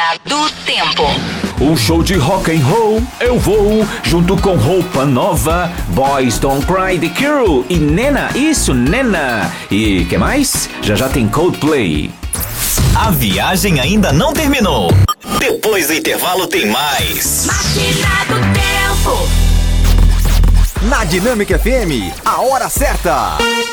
Máquina do Tempo. Um show de rock and roll, eu vou, junto com roupa nova, Boys Don't Cry, The Cure e Nena, isso, Nena. E que mais? Já tem Coldplay. A viagem ainda não terminou. Depois do intervalo tem mais. Máquina do Tempo. Na Dinâmica FM, a hora certa.